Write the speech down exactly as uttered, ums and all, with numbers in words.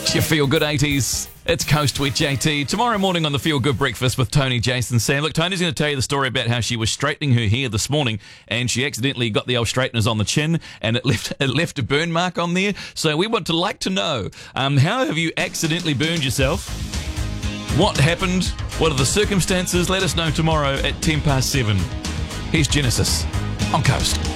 It's your Feel Good eighties. It's Coast with J T. Tomorrow morning on the Feel Good Breakfast with Tony, Jason, Sam. Look, Tony's going to tell you the story about how she was straightening her hair this morning and she accidentally got the old straighteners on the chin and it left it left a burn mark on there. So we want to like to know, um, how have you accidentally burned yourself? What happened? What are the circumstances? Let us know tomorrow at ten past seven. Here's Genesis on Coast.